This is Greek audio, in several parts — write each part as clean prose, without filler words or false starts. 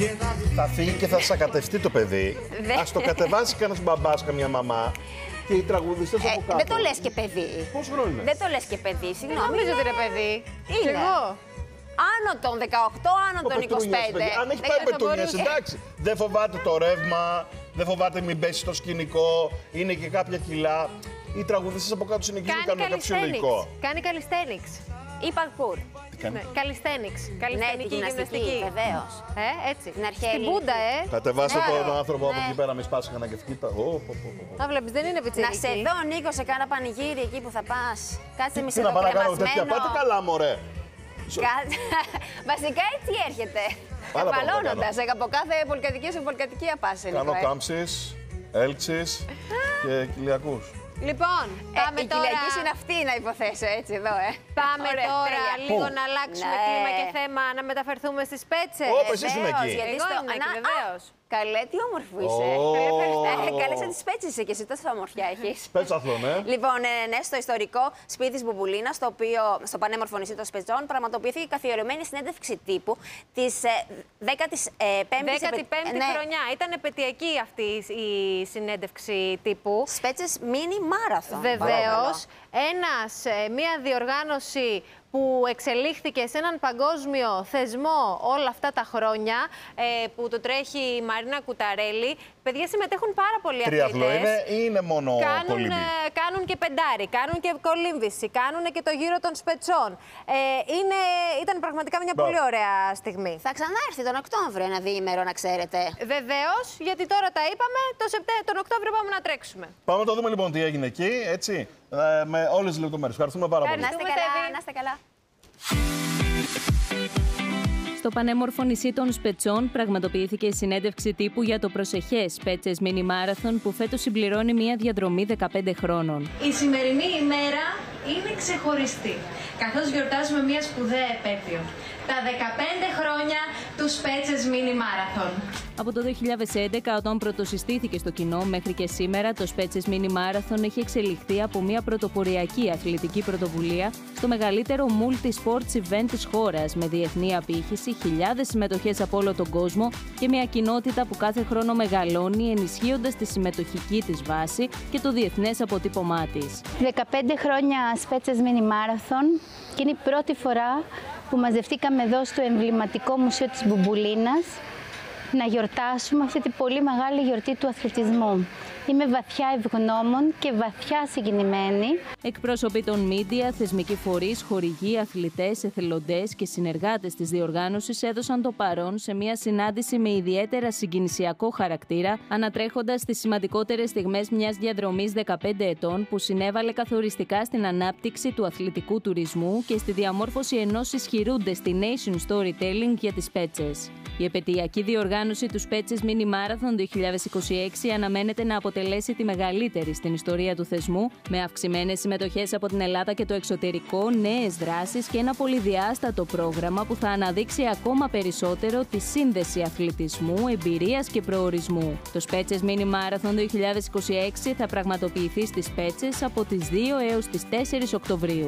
Θα φύγει και θα σακατευτεί το παιδί. Ας το κατεβάσει κανένας μπαμπάς, καμιά μαμά. Και οι τραγουδιστές από κάτω. Δεν το λες και παιδί. Πόσο χρόνο είναι? Δεν το λες και παιδί, συγγνώμη. Νομίζω ότι είναι παιδί. Είναι. Εγώ. Άνω των 18, άνω των 25. Αν έχει πάει πετούνιες, εντάξει. Δεν φοβάται το ρεύμα, δεν φοβάται μην πέσει στο σκηνικό, είναι και κάποια κιλά. Οι τραγουδιστές από κάτω συνεχίζουν να κάνουν κάποιο φυσιολογικό. Κάνει calisthenics. Ή παρκούρ. Calisthenics. Ναι, τη Καλλιστενική γυμναστική, γυμναστική. βεβαίως. Έτσι. Την αρχαία Στην ελληνική. Μπούντα, Κατεβάστε Ναι. τον άνθρωπο από Ναι. εκεί πέρα, με σπάσει να και φύγει. Να βλέπεις, δεν είναι Να πιτσιρική. σε δω, Νίκο, σε κάνα πανηγύρι εκεί που θα πας. Κάτσε μισό Τι να πάω να κάνω τέτοια, πάτε καλά, μωρέ. Βασικά έτσι έρχεται. Άλλα Καπαλώνοντας, από κάθε πολυκατοικία σε πολυκατοικία πας. Κάνω κάμψεις, έλξεις και κοιλιακούς. Λοιπόν, πάμε η τώρα. Κυριακή είναι αυτή να υποθέσω, έτσι εδώ, Πάμε Ωραία, τώρα τέλεια. λίγο Πού? να αλλάξουμε Ναι. κλίμα και θέμα, να μεταφερθούμε στις πέτσες. Όπα, εσύ ήσουν εκεί. Γιατί Εγώ στο... ήμουν εκεί, βεβαίως. Καλέ, τι όμορφο είσαι. Ω. Καλέ, σαν τις πέτσες είσαι και εσύ, τόση ομορφιά έχεις. Πέτσαθλο, ναι. Λοιπόν, ναι, στο ιστορικό σπίτι της Μπουμπουλίνας, στο πανέμορφο νησί των Σπετζών, πραγματοποιήθηκε η καθιερωμένη συνέντευξη τύπου της 15ης 15η χρονιά. Ήταν επαιτειακή αυτή η συνέντευξη τύπου. Σπέτσες mini marathon. Βεβαίως, μία διοργάνωση που εξελίχθηκε σε έναν παγκόσμιο θεσμό όλα αυτά τα χρόνια, που το τρέχει η Μαρίνα Κουταρέλη. Παιδιά, συμμετέχουν πάρα πολλοί Τριαθλό αθλητές. είναι ή είναι μόνο κολύμπι? Κάνουν και πεντάρι, κάνουν και κολύμβηση, κάνουν και το γύρο των Σπετσών. Ήταν πραγματικά μια πολύ ωραία στιγμή. Θα ξανάρθει τον Οκτώβριο ένα διήμερο, να ξέρετε. Βεβαίως, γιατί τώρα τα είπαμε, τον Οκτώβριο πάμε να τρέξουμε. Πάμε να το δούμε λοιπόν τι έγινε εκεί, έτσι, με όλες τις λεπτομέρειες. Ευχαριστούμε πάρα πολύ. Να είστε καλά, να είστε καλά. Στο πανέμορφο νησί των Σπετσών πραγματοποιήθηκε η συνέντευξη τύπου για το προσεχές Σπέτσες Mini Marathon που φέτος συμπληρώνει μια διαδρομή 15 χρόνων. Η σημερινή ημέρα είναι ξεχωριστή, καθώς γιορτάζουμε μια σπουδαία επέτειο. Τα 15 χρόνια του Σπέτσες Mini Marathon. Από το 2011, όταν πρωτοσυστήθηκε στο κοινό, μέχρι και σήμερα, το Σπέτσες Mini Marathon έχει εξελιχθεί από μια πρωτοποριακή αθλητική πρωτοβουλία στο μεγαλύτερο multi-sports event της χώρας, με διεθνή απήχηση, χιλιάδες συμμετοχές από όλο τον κόσμο και μια κοινότητα που κάθε χρόνο μεγαλώνει, ενισχύοντας τη συμμετοχική της βάση και το διεθνές αποτύπωμά της. 15 χρόνια Σπέτσες Mini Marathon και είναι η πρώτη φορά που μαζευτήκαμε εδώ στο εμβληματικό Μουσείο της Μπουμπουλίνας να γιορτάσουμε αυτή την πολύ μεγάλη γιορτή του αθλητισμού. Είμαι βαθιά ευγνώμων και βαθιά συγκινημένη. Εκπρόσωποι των μίντια, θεσμικοί φορείς, χορηγοί, αθλητές, εθελοντές και συνεργάτες της διοργάνωσης έδωσαν το παρόν σε μια συνάντηση με ιδιαίτερα συγκινησιακό χαρακτήρα, ανατρέχοντας τις σημαντικότερες στιγμές μιας διαδρομής 15 ετών που συνέβαλε καθοριστικά στην ανάπτυξη του αθλητικού τουρισμού και στη διαμόρφωση ενός ισχυρού destination storytelling για τις Σπέτσες. Η επετειακή διοργάνωση του Σπέτσες Mini Marathon 2026 αναμένεται να αποτελέσει τη μεγαλύτερη στην ιστορία του θεσμού, με αυξημένες συμμετοχές από την Ελλάδα και το εξωτερικό, νέες δράσεις και ένα πολυδιάστατο πρόγραμμα που θα αναδείξει ακόμα περισσότερο τη σύνδεση αθλητισμού, εμπειρίας και προορισμού. Το Σπέτσες Mini Marathon 2026 θα πραγματοποιηθεί στις Σπέτσες από τις 2 έως τις 4 Οκτωβρίου.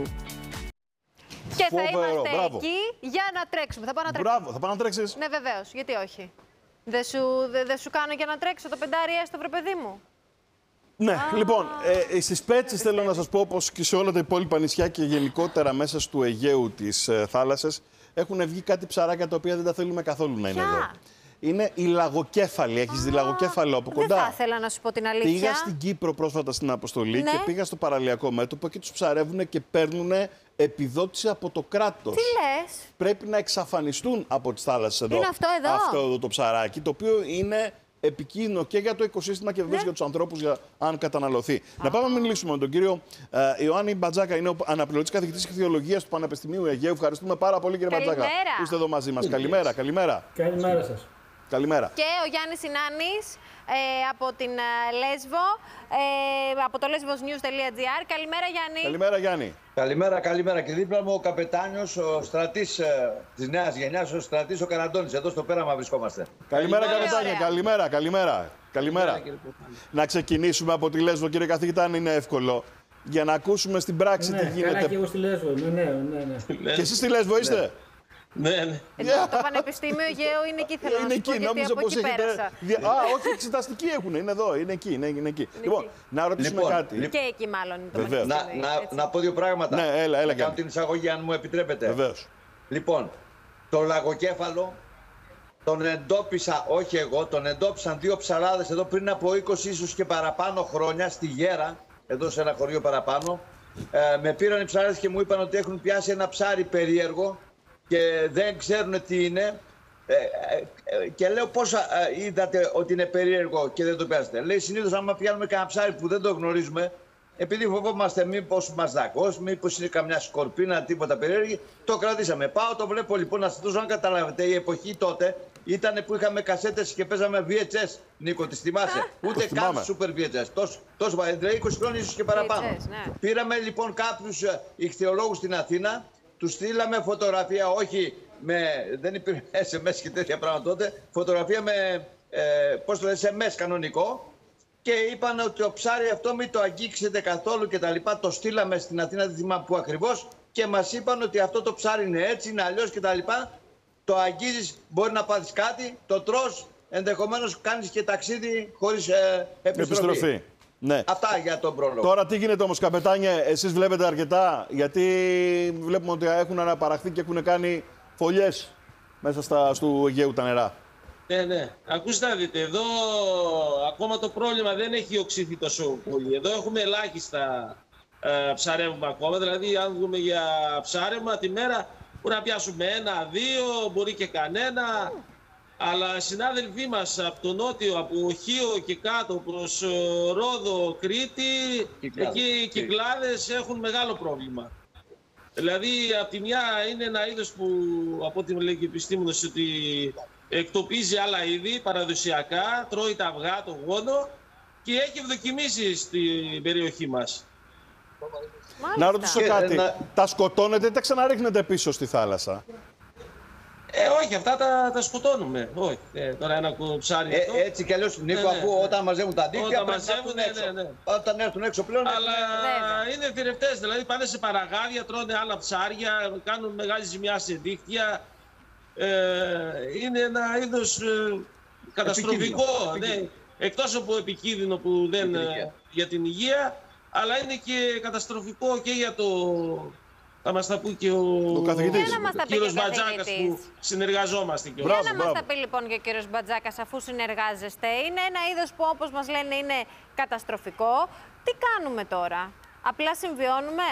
Και θα Φοβερό, είμαστε μπράβο. εκεί για να τρέξουμε. Θα πάω να τρέξω. Μπράβο, θα πάω να τρέξεις. Ναι, βεβαίως. Γιατί όχι. Δεν σου κάνω για να τρέξω το πεντάρι έστω, βρε παιδί μου. Ναι, λοιπόν, στις Πέτσες θέλω να σας πω, όπως και σε όλα τα υπόλοιπα νησιά και γενικότερα μέσα του Αιγαίου της θάλασσας, έχουν βγει κάτι ψαράκια τα οποία δεν τα θέλουμε καθόλου να είναι Ποια? εδώ. Είναι η λαγοκέφαλη. Έχεις δει λαγοκέφαλο από κοντά? Δεν θα ήθελα να σου πω την αλήθεια. Πήγα στην Κύπρο πρόσφατα στην αποστολή Ναι. και πήγα στο παραλιακό μέτωπο και τους ψαρεύουν και παίρνουν επιδότηση από το κράτος. Τι λες? Πρέπει να εξαφανιστούν από τις θάλασσες εδώ. Είναι αυτό εδώ? Αυτό εδώ το ψαράκι, το οποίο είναι επικίνδυνο και για το οικοσύστημα και βεβαίως Ναι. για τους ανθρώπους, αν καταναλωθεί. Να πάμε να μιλήσουμε με τον κύριο Ιωάννη Μπατζάκα, είναι ο αναπληρωτής καθηγητής Ιχθυολογίας του Πανεπιστημίου Αιγαίου. Ευχαριστούμε πάρα πολύ, κύριε Μπατζάκα, Καλημέρα. που είστε εδώ μαζί μας. Καλημέρα, καλημέρα. Καλημέρα σας. Καλημέρα. Και ο Γιάννης Συνάνης από την Λέσβο, από το lesvosnews.gr. Καλημέρα, Γιάννη. Καλημέρα, Γιάννη. Καλημέρα, καλημέρα. Και δίπλα μου ο καπετάνιος, ο στρατής της νέας γενιάς, ο στρατής ο Καραντώνης. Εδώ στο πέραμα βρισκόμαστε. Καλημέρα, Πολύ καπετάνια. ωραία. Καλημέρα, καλημέρα. Καλημέρα. Να ξεκινήσουμε από τη Λέσβο, κύριε καθηγητά, αν είναι εύκολο, για να ακούσουμε στην πράξη τι Ναι, καλά γίνεται. και εγώ στη Λέσβο. Ναι. Και εσείς στη Λέσβο είστε? Ναι. Το Πανεπιστήμιο Αιγαίου είναι εκεί, θέλω να σου πω, γιατί από εκεί πέρασα. Όχι, εξεταστικοί έχουν, είναι εδώ, είναι εκεί. Λοιπόν, να ρωτήσουμε κάτι. Και εκεί μάλλον είναι το Βεβαίως. Πανεπιστήμιο. Να πω δύο πράγματα. Ναι, έλα. Να κάνω την εισαγωγή, αν μου επιτρέπετε. Βεβαίως. Λοιπόν, το λαγοκέφαλο τον εντόπισα, όχι εγώ, τον εντόπισαν δύο ψαράδες εδώ πριν από 20 ίσως και παραπάνω χρόνια στη Γέρα, εδώ σε ένα χωριό παραπάνω. Με πήραν οι ψαράδες και μου είπαν ότι έχουν πιάσει ένα ψάρι περίεργο και δεν ξέρουν τι είναι. Και λέω πώς είδατε ότι είναι περίεργο και δεν το πιάσετε. Λέει συνήθως άμα πιάνουμε κανένα ψάρι που δεν το γνωρίζουμε, επειδή φοβόμαστε μήπως μας δακώσει, μήπως είναι καμιά σκορπίνα, τίποτα περίεργη, το κρατήσαμε. Πάω, το βλέπω λοιπόν, να σας δώσω αν καταλάβετε, η εποχή τότε ήταν που είχαμε κασέτες και παίζαμε VHS, Νίκο, τις θυμάσαι. Ούτε καν Super VHS, τόσο δηλαδή 20 χρόνια ίσως και παραπάνω. VHS, ναι. Πήραμε λοιπόν κάποιους ιχθυολόγους στην Αθήνα, τους στείλαμε φωτογραφία, όχι δεν υπήρχε SMS και τέτοια πράγματα τότε, φωτογραφία με, πώς το λένε, SMS κανονικό. Και είπαν ότι το ψάρι αυτό μην το αγγίξετε καθόλου και τα λοιπά. Το στείλαμε στην Αθήνα, δεν θυμάμαι πού ακριβώς, και μας είπαν ότι αυτό το ψάρι είναι έτσι, είναι αλλιώς και τα λοιπά. Το αγγίζεις, μπορεί να πάθεις κάτι, το τρως, ενδεχομένως κάνεις και ταξίδι χωρίς επιστροφή. Ναι. Αυτά για τον πρόλογο. Τώρα τι γίνεται όμως, καπετάνιε, εσείς βλέπετε αρκετά, γιατί βλέπουμε ότι έχουν αναπαραχθεί και έχουν κάνει φωλιές μέσα στο Αιγαίου τα νερά. Ναι. Ακούστε να δείτε, εδώ ακόμα το πρόβλημα δεν έχει οξυθεί τόσο πολύ. Εδώ έχουμε ελάχιστα ψαρεύουμε ακόμα. Δηλαδή, αν δούμε για ψάρευμα τη μέρα, μπορεί να πιάσουμε 1-2, μπορεί και κανένα. Αλλά συνάδελφοί μας από το νότιο, από Οχείο και κάτω προς Ρόδο, Κρήτη, εκεί οι Κυκλάδες έχουν μεγάλο πρόβλημα. Δηλαδή, από τη μια είναι ένα είδος που, από ό,τι μου λέει και ο επιστήμονας, ότι εκτοπίζει άλλα είδη παραδοσιακά, τρώει τα αυγά, το γόνο και έχει ευδοκιμήσει στην περιοχή μας. Να ρωτήσω κάτι. Τα σκοτώνετε ή τα ξαναρίχνετε πίσω στη θάλασσα? Όχι, αυτά τα σκοτώνουμε. Όχι. Τώρα ένα ψάρι. Έτσι κι αλλιώς, Νίκο, αφού όταν μαζεύουν τα δίκτυα, όταν έρθουν έξω πλέον. Αλλά είναι θηρευτές, δηλαδή πάνε σε παραγάδια, τρώνε άλλα ψάρια, κάνουν μεγάλη ζημιά σε δίκτυα. Είναι ένα είδος καταστροφικό, ναι. Εκτός από επικίνδυνο που δεν για την υγεία, αλλά είναι και καταστροφικό και για το... Θα μας τα πει και ο κύριος Μπατζάκας που συνεργαζόμαστε. Για να μας τα πει λοιπόν και ο κύριος Μπατζάκας, αφού συνεργάζεστε. Είναι ένα είδος που, όπως μας λένε, είναι καταστροφικό. Τι κάνουμε τώρα? Απλά συμβιώνουμε?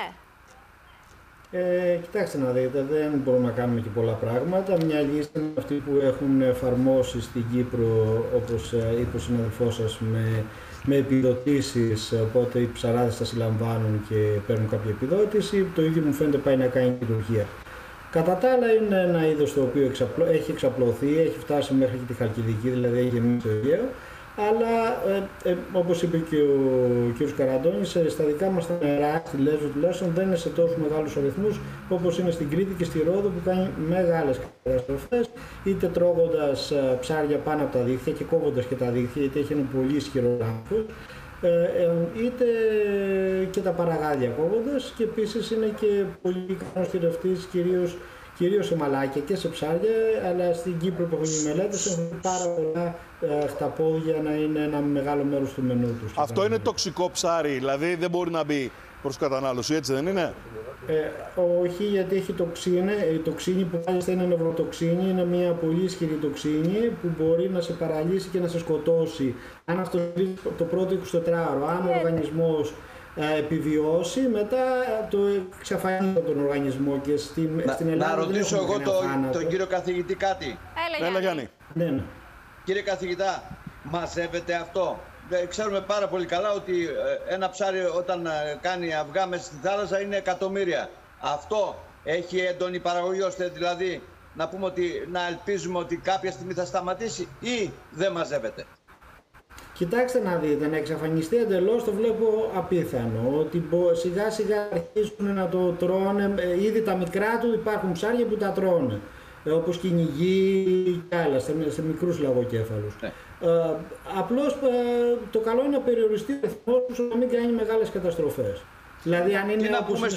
Κοιτάξτε να δείτε, δεν μπορούμε να κάνουμε και πολλά πράγματα. Μια λύση είναι αυτή που έχουν εφαρμόσει στην Κύπρο, όπως είπε ο συναδελφός σας, με επιδοτήσεις, οπότε οι ψαράδες τα συλλαμβάνουν και παίρνουν κάποια επιδότηση. Το ίδιο μου φαίνεται πάει να κάνει η Τουρκία. Κατά τα άλλα είναι ένα είδος το οποίο έχει εξαπλωθεί, έχει φτάσει μέχρι και τη Χαλκιδική, δηλαδή έχει γεμίσει το Αιγαίο. Αλλά όπως είπε και ο κ. Καραντώνης, στα δικά μας τα νερά, στη Λέσβο τουλάχιστον, δεν είναι σε τόσο μεγάλους αριθμούς όπως είναι στην Κρήτη και στη Ρόδο, που κάνει μεγάλες καταστροφές, είτε τρώγοντας ψάρια πάνω από τα δίχτυα και κόβοντας και τα δίχτυα, είτε έχει ένα πολύ ισχυρό λάμφος, είτε και τα παραγάδια κόβοντας, και επίσης είναι και πολύ ικανός θηρευτής, κυρίως σε μαλάκια και σε ψάρια, αλλά στην Κύπρο που έχουν οι μελέτες έχουν πάρα πολλά χταπόδια να είναι ένα μεγάλο μέρος του μενού τους. Αυτό είναι τοξικό ψάρι, δηλαδή δεν μπορεί να μπει προς κατανάλωση, έτσι δεν είναι? Όχι, γιατί έχει τοξίνη. Η τοξίνη που μάλιστα είναι νευροτοξίνη, είναι μια πολύ ισχυρή τοξίνη που μπορεί να σε παραλύσει και να σε σκοτώσει. Αν αυτό συμβεί το πρώτο 24ωρο, αν ο οργανισμός επιβιώσει, μετά το εξαφανίζει τον οργανισμό και στην Ελλάδα. Να ρωτήσω εγώ τον κύριο καθηγητή κάτι. Έλα Γιάννη. Ναι. Κύριε καθηγητά, μαζεύεται αυτό? Ξέρουμε πάρα πολύ καλά ότι ένα ψάρι όταν κάνει αυγά μέσα στη θάλασσα είναι εκατομμύρια. Αυτό έχει έντονη παραγωγή, ώστε δηλαδή να πούμε ότι να ελπίζουμε ότι κάποια στιγμή θα σταματήσει, ή δεν μαζεύεται? Κοιτάξτε να δείτε, να εξαφανιστεί εντελώς το βλέπω απίθανο. Ότι σιγά σιγά αρχίζουν να το τρώνε, ήδη τα μικρά του υπάρχουν ψάρια που τα τρώνε. Όπως κυνηγοί και άλλα, σε μικρούς λαγοκέφαλους. Απλώς το καλό είναι να περιοριστεί ο αριθμός τους, να μην κάνει μεγάλες καταστροφές. Δηλαδή, αν είναι τι να πούμε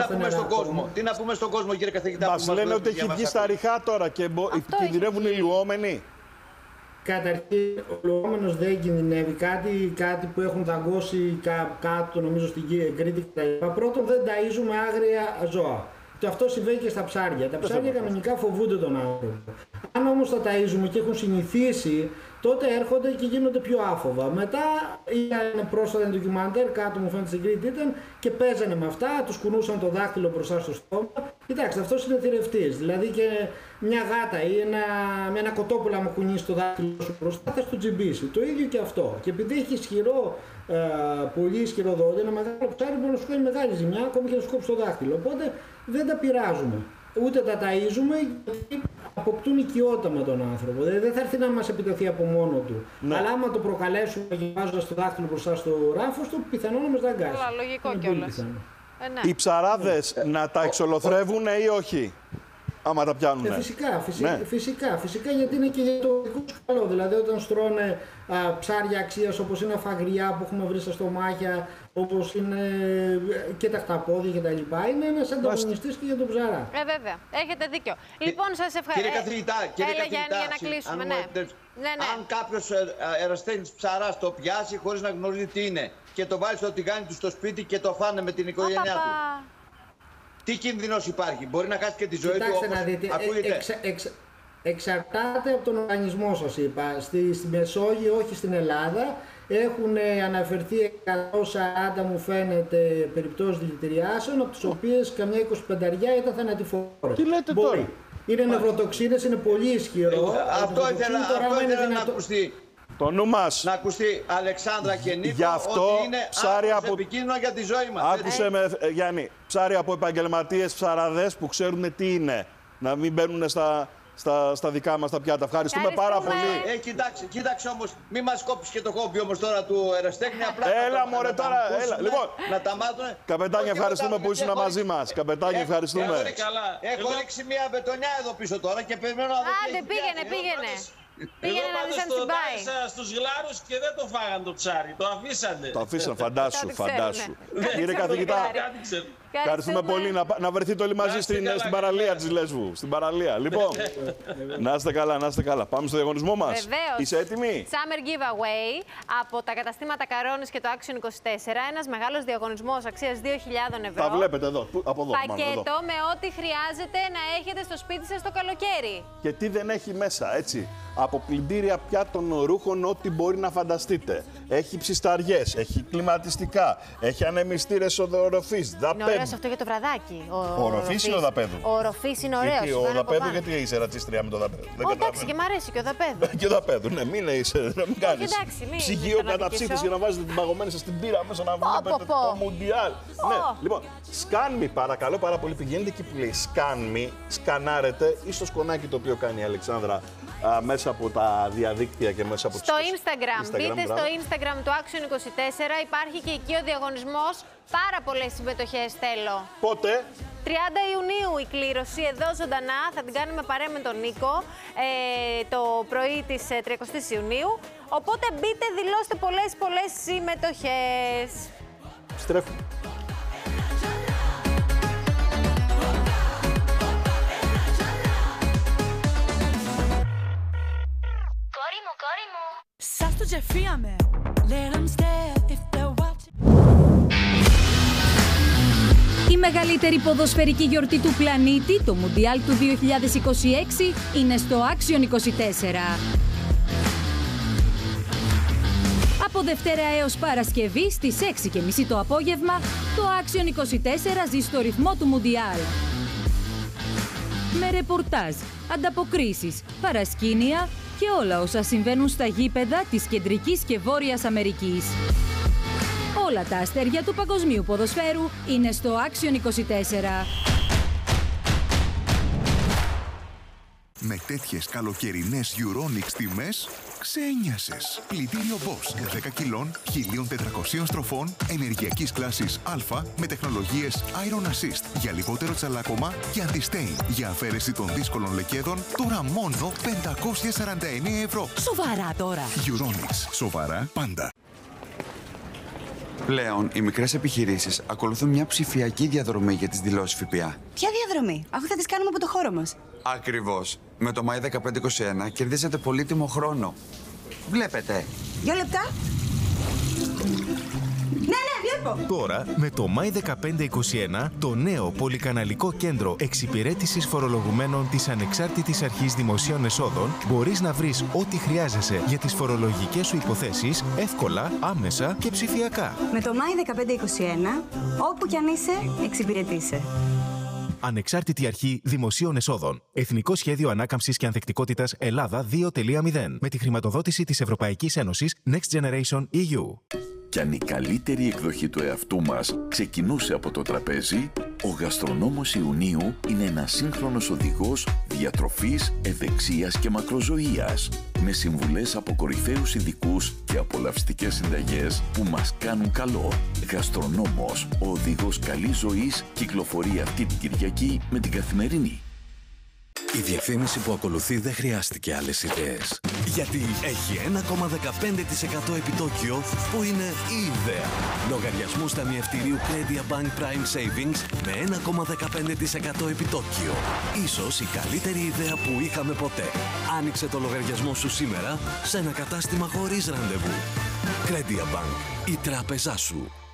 στον κόσμο, κύριε καθηγητά. Μας λένε ότι έχει βγει στα ριχά τώρα και κινδυνεύουν οι λουόμενοι. Καταρχήν, ο λουόμενος δεν κινδυνεύει. Κάτι που έχουν δαγκώσει κάτω, νομίζω στην Κρήτη κτλ. Πρώτον, δεν ταΐζουμε άγρια ζώα. Και αυτό συμβαίνει και στα ψάρια. Τα ψάρια κανονικά φοβούνται τον άνθρωπο. Αν όμως τα ταΐζουμε και έχουν συνηθίσει, τότε έρχονται και γίνονται πιο άφοβα. Μετά ήταν πρόσφατα ένα ντοκιμαντέρ, κάτω μου φαίνεται στην Κρήτη ήταν, και παίζανε με αυτά, τους κουνούσαν το δάχτυλο μπροστά στο στόμα. Κοιτάξτε, αυτός είναι θηρευτής. Δηλαδή και μια γάτα ή ένα κοτόπουλα μου κουνήσει το δάχτυλο σου μπροστά, θα στο τζιμπήσει. Το ίδιο και αυτό. Και επειδή έχει πολύ ισχυρό δόντι, ένα μεγάλο ψάρι μπορεί να σου κάνει μεγάλη ζημιά, ακόμη και να σου κόψει το δάχτυλο. Οπότε δεν τα πειράζουμε. Ούτε τα ταΐζουμε, γιατί αποκτούν οικειότητα με τον άνθρωπο. Δηλαδή δεν θα έρθει να μας επιτεθεί από μόνο του. Ναι. Αλλά άμα το προκαλέσουμε βάζοντας το δάχτυλο μπροστά στο ράφος του, πιθανόν να μας δαγκάσει. Καλά, λογικό κιόλας. Ναι. Οι ψαράδες να τα εξολοθρεύουν ή όχι, άμα τα πιάνουνε? Φυσικά, γιατί είναι και για το δικό τους καλό. Δηλαδή όταν στρώνε ψάρια αξίας όπως είναι αφαγριά που έχουμε βρει στα στομάχια, όπως είναι και τα χταπόδια κτλ. Είναι ένας ανταγωνιστής και για τον ψαρά. Βέβαια, έχετε δίκιο. Λοιπόν, σας ευχαριστώ. Κύριε καθηγητά, για να κλείσουμε, αν κάποιος ερασθένης ψαράς το πιάσει χωρίς να γνωρίζει τι είναι και το βάλει στο τηγάνι του στο σπίτι και το φάνε με την οικογένειά του, τι κίνδυνος υπάρχει? Μπορεί να χάσει και τη ζωή του, όπως ακούγεται. Εξαρτάται από τον οργανισμό σας, είπα. Στη Μεσόγειο, όχι στην Ελλάδα, έχουν αναφερθεί 140, μου φαίνεται, περιπτώσεις δηλητηριάσεων, από τις οποίες καμιά 25 ήταν θανατηφόρες. Τι λέτε τώρα? Είναι νευροτοξίνες, είναι πολύ ισχυρό. Αυτό ήθελα να ακουστεί. Το νου μας. Να ακουστεί, Αλεξάνδρα και Νίκο, γι' αυτό ότι είναι επικίνδυνο για τη ζωή μας. Άκουσε με, Γιάννη, ψάρι από επαγγελματίες ψαραδές που ξέρουν τι είναι. Να μην μπαίνουν στα δικά μας τα πιάτα. Ευχαριστούμε πάρα πολύ. Κοίταξε όμως, μην μας κόψεις και το χόμπι όμως τώρα του εραστέχνη. Έλα μωρέ τώρα, έλα. Λοιπόν, να τα μάθουνε. Καπετάνι, ευχαριστούμε που ήσουν μαζί μας. Καπετάνι, ευχαριστούμε. Έχω ρίξει μια μπετονιά εδώ πίσω τώρα και περιμένω να δω. Άντε, πήγαινε. Πήγαινε να δεις αν συμπάει. Στους γλάρους και δεν το φάγαν το ψάρι, το αφήσανε. Το αφήσαν, φαντάσου. Κύριε καθηγητά, ευχαριστούμε πολύ. Να βρεθείτε όλοι μαζί στην παραλία της Λέσβου. Στην παραλία. Λοιπόν, να είστε καλά. Πάμε στο διαγωνισμό μας. Βεβαίως. Είσαι έτοιμη? Summer Giveaway από τα καταστήματα Καρόνης και το Action 24. Ένας μεγάλος διαγωνισμός αξίας 2.000 ευρώ. Τα βλέπετε εδώ, από εδώ. Πακέτο με ό,τι χρειάζεται να έχετε στο σπίτι σας το καλοκαίρι. Και τι δεν έχει μέσα, έτσι. Από πλυντήρια πιάτων ρούχων, ό,τι μπορεί να φανταστείτε. Έχει ψισταριές, έχει κλιματιστικά, έχει ανεμιστήρες οροφής, δαπέδου. Είναι ωραίος αυτό για το βραδάκι. Ο οροφής ή ο δαπέδου? Ο οροφής είναι ωραίος. Ο δαπέδου, γιατί είσαι ρατσίστρια με το δαπέδου? Εντάξει, και μ' αρέσει και ο δαπέδου. Και ο δαπέδου, ναι, μην κάνεις ψυγείο καταψύχτης για να βάζετε την παγωμένη σας στην πύρα μέσα να βλέπετε το Μουντιάλ. Ναι, λοιπόν, Scan Me, παρακαλώ πάρα πολύ, πηγαίνετε εκεί που λέει Scan Me, σκανάρετε ή στο σκονάκι το οποίο κάνει η Αλεξάνδρα μέσα από τα διαδίκτυα και μέσα από στο Instagram. Μπείτε στο Instagram του Action 24, υπάρχει και εκεί ο διαγωνισμός. Πάρα πολλές συμμετοχές θέλω. Πότε? 30 Ιουνίου η κλήρωση, εδώ ζωντανά, θα την κάνουμε παρέα με τον Νίκο το πρωί της 30ης Ιουνίου. Οπότε μπείτε, δηλώστε πολλές συμμετοχές. Στρέφουμε. Σας το τζεφίαμε. Let them stare if they're watching. Η μεγαλύτερη ποδοσφαιρική γιορτή του πλανήτη, το Μουντιάλ του 2026, είναι στο Action 24. Από Δευτέρα έως Παρασκευή στις 6:30 το απόγευμα, το Action 24 ζει στο ρυθμό του Μουντιάλ. Με ρεπορτάζ, ανταποκρίσεις, παρασκήνια και όλα όσα συμβαίνουν στα γήπεδα της Κεντρικής και Βόρειας Αμερικής. Όλα τα αστέρια του παγκοσμίου ποδοσφαίρου είναι στο Action 24. Με τέτοιες καλοκαιρινές Euronics τιμές, ξένιασες. Πλυντήριο Bosch 10 κιλών, 1.400 στροφών, ενεργειακής κλάσης Α με τεχνολογίες Iron Assist για λιγότερο τσαλάκωμα και Anti-Stain για αφαίρεση των δύσκολων λεκέδων, τώρα μόνο 549 ευρώ. Σοβαρά τώρα. Euronics. Σοβαρά πάντα. Πλέον, οι μικρές επιχειρήσεις ακολουθούν μια ψηφιακή διαδρομή για τις δηλώσεις ΦΠΑ. Ποια διαδρομή? Αφού θα τις κάνουμε από το χώρο μας. Ακριβώς. Με το Μάη 1521 κερδίζετε πολύτιμο χρόνο. Βλέπετε. 2 λεπτά. Ναι, βλέπω. Τώρα, με το Μάη 1521, το νέο πολυκαναλικό κέντρο εξυπηρέτησης φορολογουμένων της Ανεξάρτητης Αρχής Δημοσίων Εσόδων, μπορείς να βρεις ό,τι χρειάζεσαι για τις φορολογικές σου υποθέσεις εύκολα, άμεσα και ψηφιακά. Με το Μάη 1521, όπου κι αν είσαι, εξυπηρετείσαι. Ανεξάρτητη Αρχή Δημοσίων Εσόδων. Εθνικό Σχέδιο Ανάκαμψης και Ανθεκτικότητας Ελλάδα 2.0. Με τη χρηματοδότηση της Ευρωπαϊκής Ένωσης Next Generation EU. Κι αν η καλύτερη εκδοχή του εαυτού μας ξεκινούσε από το τραπέζι, ο Γαστρονόμος Ιουνίου είναι ένας σύγχρονος οδηγός διατροφής, ευεξίας και μακροζωίας, με συμβουλές από κορυφαίους ειδικούς και απολαυστικές συνταγές που μας κάνουν καλό. Γαστρονόμος, ο οδηγός καλής ζωής, κυκλοφορεί αυτή την Κυριακή με την Καθημερινή. Η διαφήμιση που ακολουθεί δεν χρειάστηκε άλλες ιδέες. Γιατί έχει 1,15% επιτόκιο που είναι η ιδέα. Λογαριασμούς ταμιευτηρίου Credit Bank Prime Savings με 1,15% επιτόκιο. Ίσως η καλύτερη ιδέα που είχαμε ποτέ. Άνοιξε το λογαριασμό σου σήμερα σε ένα κατάστημα χωρίς ραντεβού. Credit Bank, η τράπεζά σου.